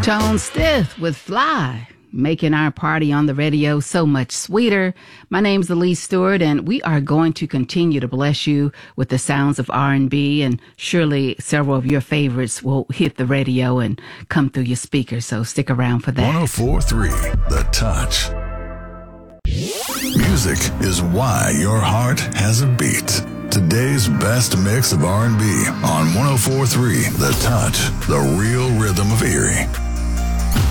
Tone Stith with Fly, making our party on the radio so much sweeter. My name's Elise Stewart, and we are going to continue to bless you with the sounds of R&B, and surely several of your favorites will hit the radio and come through your speakers, so stick around for that. 104.3 The Touch. Music is why your heart has a beat. Today's best mix of R&B on 104.3 The Touch, the real rhythm of Erie.